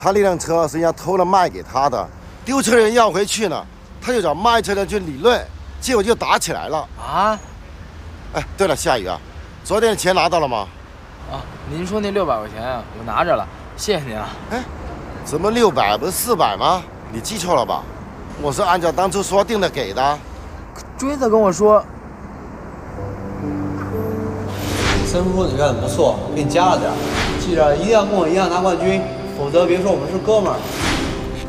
他那辆车是人家偷了卖给他的，丢车人要回去呢，他就找卖车的去理论，结果就打起来了。 啊？ 哎，对了，夏雨啊，昨天的钱拿到了吗？ 啊，您说那600块钱啊，我拿着了，谢谢您啊。 哎，怎么600不是400吗？你记错了吧？我是按照当初说定的给的。 锥子跟我说， 申夫你干得不错，给你加了点，记着一定要跟我一样拿冠军，否则别说我们是哥们儿。